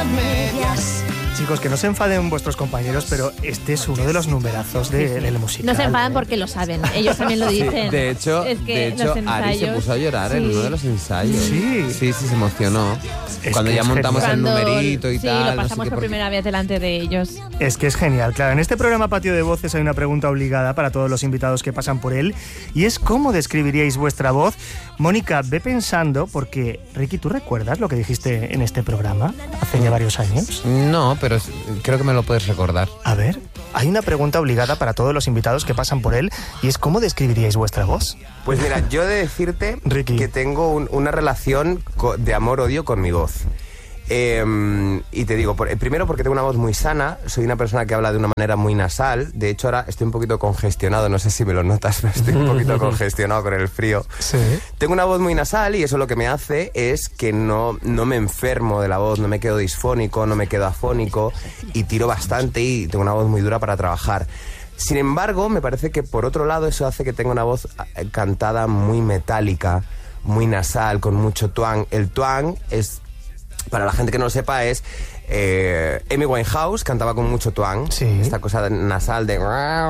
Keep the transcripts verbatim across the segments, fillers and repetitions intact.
medias. Chicos, que no se enfaden vuestros compañeros, pero este es uno de los numerazos de, sí, sí. del musical. No se enfadan ¿eh? porque lo saben, ellos también lo dicen. Sí, de hecho, es que de hecho ensayos, Ari se puso a llorar sí. en uno de los ensayos. Sí, sí, sí se emocionó. Es Cuando ya montamos Cuando, el numerito y sí, tal. Sí, lo pasamos no sé por primera vez delante de ellos. Es que es genial, claro. En este programa Patio de Voces hay una pregunta obligada para todos los invitados que pasan por él, y es ¿cómo describiríais vuestra voz? Mónica, ve pensando, porque Ricky, ¿tú recuerdas lo que dijiste en este programa hace ya varios años? No, pero creo que me lo puedes recordar. A ver, hay una pregunta obligada para todos los invitados que pasan por él, y es ¿cómo describiríais vuestra voz? Pues mira, yo he de decirte Ricky. que tengo un, una relación de amor-odio con mi voz. Eh, y te digo, por, primero porque tengo una voz muy sana, soy una persona que habla de una manera muy nasal, de hecho ahora estoy un poquito congestionado, no sé si me lo notas, pero estoy un poquito congestionado con el frío. Sí. Tengo una voz muy nasal y eso lo que me hace es que no, no me enfermo de la voz, no me quedo disfónico, no me quedo afónico y tiro bastante y tengo una voz muy dura para trabajar. Sin embargo, me parece que por otro lado eso hace que tenga una voz cantada muy metálica, muy nasal, con mucho twang. El twang es... Para la gente que no lo sepa, es eh, Amy Winehouse cantaba con mucho twang, sí. esta cosa nasal de...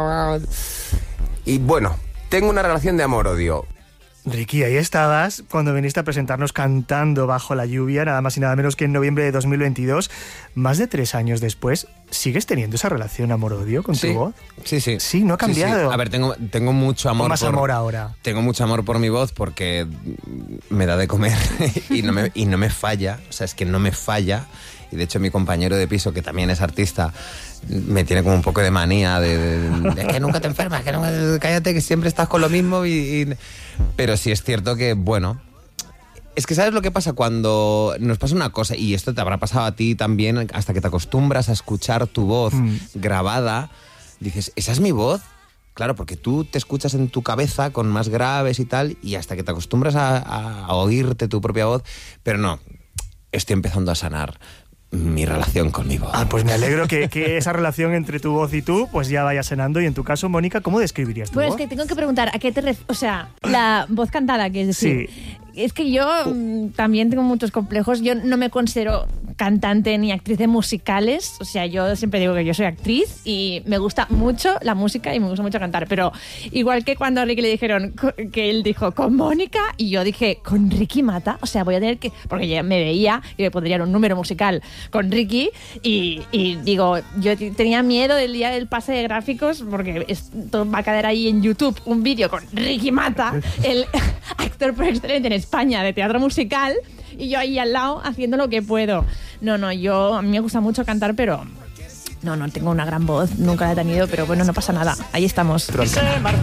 Y bueno, tengo una relación de amor-odio. Ricky, ahí estabas cuando viniste a presentarnos cantando bajo la lluvia, nada más y nada menos que en noviembre de dos mil veintidós. Más de tres años después, ¿sigues teniendo esa relación amor-odio con sí, tu voz? Sí, sí. Sí, no ha cambiado. Sí, sí. A ver, tengo, tengo mucho amor. ¿O más por, amor ahora? Tengo mucho amor por mi voz porque me da de comer y, no me, y no me falla. O sea, es que no me falla. Y de hecho mi compañero de piso, que también es artista, me tiene como un poco de manía de, de, de que nunca te enfermas, que nunca, cállate, que siempre estás con lo mismo. Y, y... Pero sí es cierto que, bueno... Es que ¿sabes lo que pasa? Cuando nos pasa una cosa, y esto te habrá pasado a ti también, hasta que te acostumbras a escuchar tu voz mm. grabada, dices, ¿esa es mi voz? Claro, porque tú te escuchas en tu cabeza con más graves y tal, y hasta que te acostumbras a, a, a oírte tu propia voz, pero no, estoy empezando a sanar mi relación con mi voz. Ah, pues me alegro que, que esa relación entre tu voz y tú pues ya vaya sanando. Y en tu caso, Mónica, ¿cómo describirías tu bueno, voz? Bueno, es que tengo que preguntar, ¿a qué te refieres? O sea, la voz cantada, que es decir... Sí. Es que yo uh. también tengo muchos complejos. Yo no me considero cantante ni actriz de musicales. O sea, yo siempre digo que yo soy actriz y me gusta mucho la música y me gusta mucho cantar. Pero igual que cuando a Ricky le dijeron que él dijo con Mónica y yo dije con Ricky Mata. O sea, voy a tener que... Porque ya me veía y me pondrían un número musical con Ricky y, y digo, yo tenía miedo del día del pase de gráficos porque esto va a quedar ahí en YouTube un vídeo con Ricky Mata, el actor por excelencia en España de teatro musical, y yo ahí al lado haciendo lo que puedo. No, no, yo a mí me gusta mucho cantar, pero no, no tengo una gran voz, nunca la he tenido, pero bueno, no pasa nada, ahí estamos.